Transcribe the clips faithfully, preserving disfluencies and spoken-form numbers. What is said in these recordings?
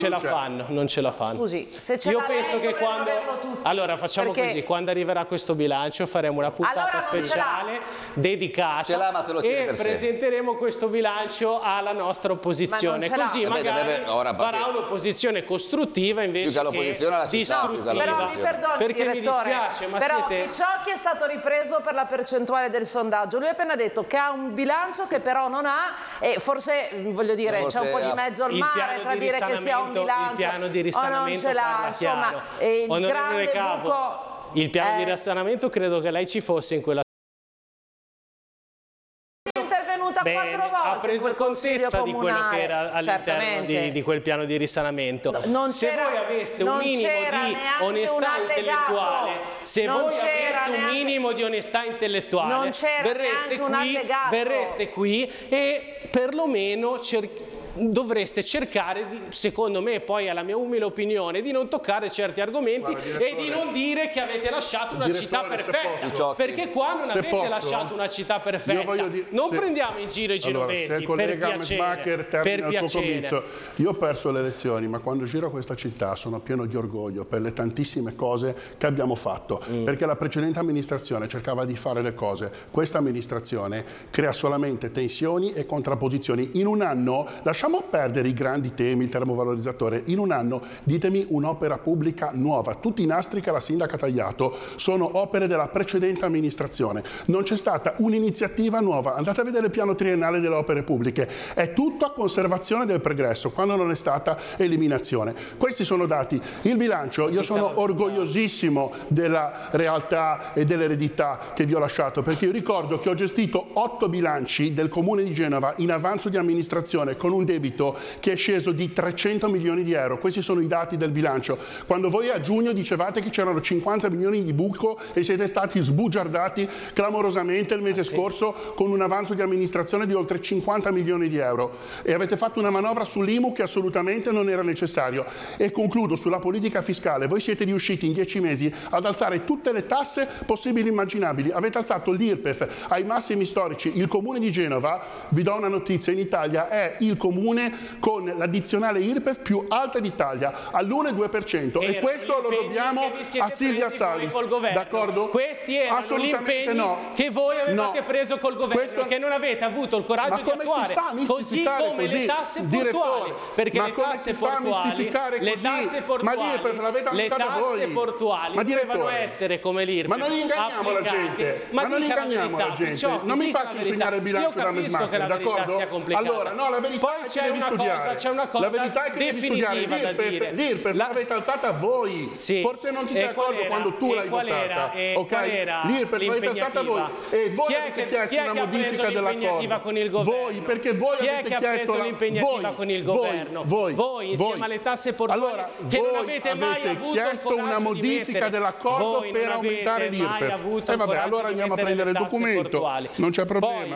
ce la fanno, non ce la fanno. Scusi, se ce io penso che quando allora facciamo perché... così, quando arriverà questo bilancio faremo una puntata allora speciale dedicata ma se lo e per presenteremo sé. questo bilancio alla nostra opposizione, ma così eh magari beh, ora, farà un'opposizione costruttiva invece più che all'opposizione alla città, più che però mi perdoni, perché direttore, mi dispiace, ma però siete... Picciocchi è stato ripreso per la percentuale del sondaggio. Lui ha appena detto che ha un bilancio che però non ha, e forse voglio dire c'è un po' di mezzo al mare tra dire che si ha un bilancio il piano di o risanamento non ce l'ha, insomma, e il Onorevole grande Cavo, buco, il piano eh, di risanamento credo che lei ci fosse in quella Bene, quattro volte ha preso contezza di quello che era all'interno di, di quel piano di risanamento. No, se voi aveste un minimo di onestà intellettuale, se non voi aveste un neanche, minimo di onestà intellettuale, verreste qui, verreste qui e perlomeno cercate dovreste cercare, di, secondo me, poi alla mia umile opinione, di non toccare certi argomenti e di non dire che avete lasciato una città perfetta, perché qua non se avete posso, lasciato una città perfetta. Non se, prendiamo in giro i genovesi, allora, se il collega per piacere, termina per il suo piacere. comizio, io ho perso le elezioni, ma quando giro a questa città sono pieno di orgoglio per le tantissime cose che abbiamo fatto, mm. perché la precedente amministrazione cercava di fare le cose, questa amministrazione crea solamente tensioni e contrapposizioni. In un anno, lasciamo perdere i grandi temi, il termovalorizzatore, in un anno ditemi un'opera pubblica nuova. Tutti i nastri che la sindaca ha tagliato sono opere della precedente amministrazione, non c'è stata un'iniziativa nuova. Andate a vedere il piano triennale delle opere pubbliche, è tutto a conservazione del pregresso, quando non è stata eliminazione. Questi sono dati. Il bilancio, io sono orgogliosissimo della realtà e dell'eredità che vi ho lasciato, perché io ricordo che ho gestito otto bilanci del Comune di Genova in avanzo di amministrazione con un debito che è sceso di trecento milioni di euro. Questi sono i dati del bilancio. Quando voi a giugno dicevate che c'erano cinquanta milioni di buco e siete stati sbugiardati clamorosamente il mese scorso con un avanzo di amministrazione di oltre cinquanta milioni di euro e avete fatto una manovra sull'I M U che assolutamente non era necessario. E concludo sulla politica fiscale. Voi siete riusciti in dieci mesi ad alzare tutte le tasse possibili e immaginabili. Avete alzato l'I R P E F ai massimi storici. Il Comune di Genova, vi do una notizia, in Italia è il comune con l'addizionale I R P E F più alta d'Italia, all'uno virgola due per cento, e questo lo dobbiamo a Silvia Salis, d'accordo? Questi erano gli impegni no. che voi avevate no. preso col governo, questo... che non avete avuto il coraggio di attuare, così come così? le tasse Direttore, portuali, perché ma le come tasse si fa portuali, le tasse portuali, ma l'I R P E F l'avete le applicata tasse voi. portuali ma dovevano essere come l'I R P E F. Ma non inganniamo la gente, ma, ma non inganniamo la, la gente, Picciocchi, non mi faccio insegnare il bilancio da Mesmacher, d'accordo? Allora, no, la verità poi è c'è che devi una studiare. cosa, c'è una cosa la verità è che devi studiare l'I R P E F, l'I R P E F l'avete alzata voi, sì. forse non ti sei accorto quando tu l'hai votata, ok? L'I R P E F l'avete alzata voi e voi avete chiesto una modifica dell'accordo, voi, perché voi avete chiesto l'impegnativa con il governo, voi, voi insieme alle tasse portuali, allora, che non voi avete mai avuto chiesto una modifica dell'accordo per aumentare l'I R P E F, e vabbè, allora andiamo a prendere il documento, non c'è problema.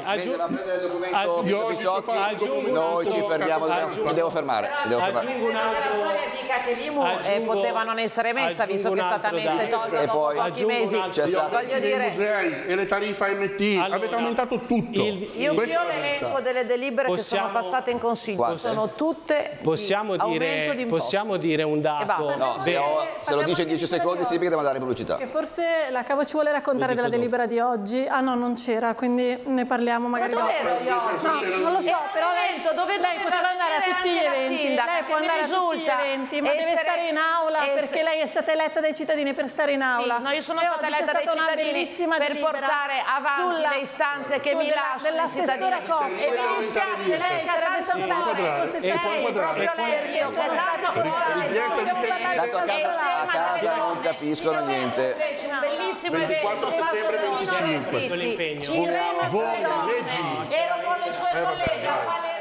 Noi ci fermiamo, mi devo fermare. Aggiungo un altro, che la storia dica che l'I M U eh, poteva non essere messa, visto che è stata messa e tolta e dopo poi, pochi mesi. Voglio dire, i musei e le tariffe A M T, allora, avete aumentato tutto. Il, io io l'elenco delle delibere possiamo, che sono passate in consiglio, quasi. Sono tutte possiamo di dire, aumento di possiamo dire un dato. No, se, ho, se lo dice in dieci secondi si deve mandare in pubblicità. Che forse la Cavo ci vuole raccontare della dopo. delibera di oggi. Ah no, non c'era, quindi ne parliamo magari dopo. No, non lo so, però lei, dove lei poteva andare a tutti gli eventi, lei può andare a tutti gli eventi, ma deve stare in aula perché lei è stata eletta dai cittadini per stare in aula. Sì, no, io sono stata eletta dai cittadini per portare avanti le istanze che mi lasciano i cittadini. E mi dispiace, lei sarebbe stato bene fosse lei, proprio lei, io sono tanto a casa non capiscono niente. Bellissimo ventiquattro settembre venticinque. Voi, leggi. Ero con le sue colleghe a fare